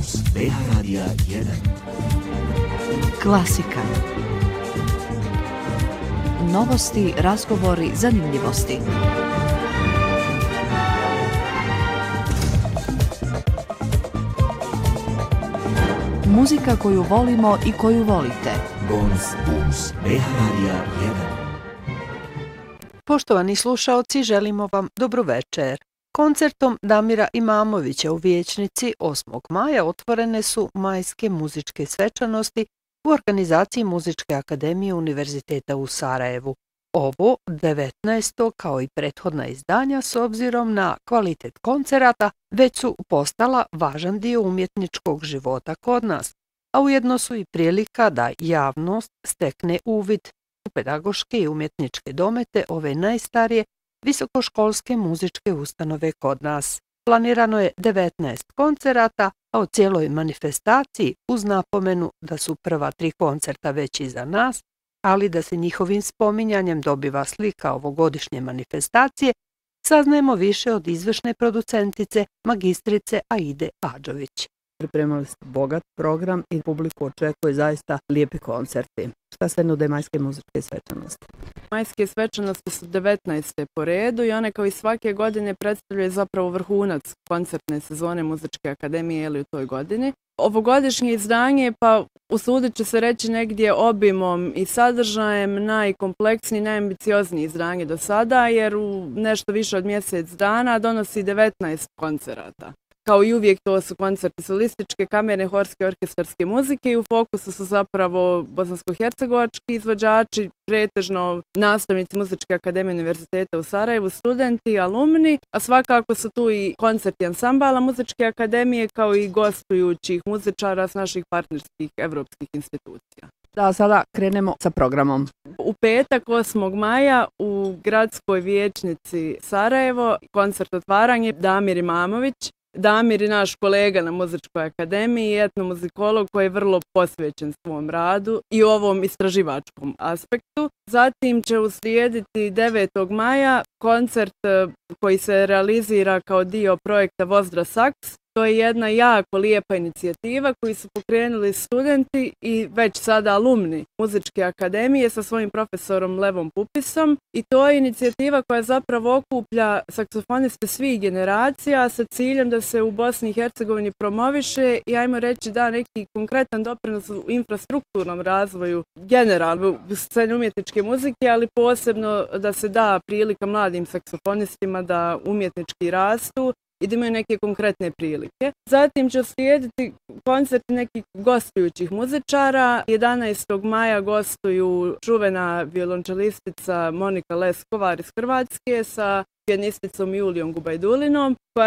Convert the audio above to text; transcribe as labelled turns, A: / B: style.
A: BH Radija 1.
B: Klasika. Novosti, razgovori, zanimljivosti. Muzika koju volimo i koju volite.
A: Bons Booms BH Radija 1.
C: Poštovani slušaoci, želimo vam dobro večer. Koncertom Damira Imamovića u Vijećnici 8. maja otvorene su majske muzičke svečanosti u organizaciji Muzičke akademije Univerziteta u Sarajevu. Ovo 19. kao i prethodna izdanja s obzirom na kvalitet koncerata već su postala važan dio umjetničkog života kod nas, a ujedno su i prilika da javnost stekne uvid u pedagoške i umjetničke domete ove najstarije visokoškolske muzičke ustanove kod nas. Planirano je 19 koncerata, a o cijeloj manifestaciji uz napomenu da su prva 3 koncerta već iza nas, ali da se njihovim spominjanjem dobiva slika ovogodišnje manifestacije, saznajemo više od izvršne producentice, magistrice Aide Adžović.
D: Pripremali ste bogat program i publiku očekuje zaista lijepi koncerti. Šta se nude majske muzičke svečanosti?
E: Majske svečanosti su 19. po redu i one kao i svake godine predstavljaju zapravo vrhunac koncertne sezone Muzičke akademije u toj godini. Ovogodišnje izdanje, pa usudit ću se reći negdje obimom i sadržajem najkompleksnije, najambicioznije izdanje do sada, jer u nešto više od mjesec dana donosi 19 koncerata. Kao i uvijek to su koncerti solističke, kamerne, horske, orkestarske muzike i u fokusu su zapravo bosansko-hercegovački izvođači, pretežno nastavnici Muzičke akademije Univerziteta u Sarajevu, studenti, alumni, a svakako su tu i koncerti ansambala Muzičke akademije kao i gostujućih muzičara s naših partnerskih evropskih institucija.
D: Da, sada krenemo sa programom.
E: U petak 8. maja u Gradskoj vijećnici Sarajevo koncert otvaranje Damir Imamović. Damir je naš kolega na Muzičkoj akademiji i etnomuzikolog koji je vrlo posvećen svom radu i ovom istraživačkom aspektu. Zatim će uslijediti 9. maja koncert koji se realizira kao dio projekta Vozdra Saks. To je jedna jako lijepa inicijativa koju su pokrenuli studenti i već sada alumni Muzičke akademije sa svojim profesorom Levom Pupisom. I to je inicijativa koja zapravo okuplja saksofoniste svih generacija sa ciljem da se u Bosni i Hercegovini promoviše i ajmo reći da neki konkretan doprinos u infrastrukturnom razvoju generalno u sceni umjetničke muzike, ali posebno da se da prilika mladim saksofonistima da umjetnički rastu i da imaju neke konkretne prilike. Zatim će slijediti koncerti nekih gostujućih muzičara. 11. maja gostuju čuvena violončelistica Monika Leskovar iz Hrvatske sa pijanisticom Julijom Gubajdulinom, koja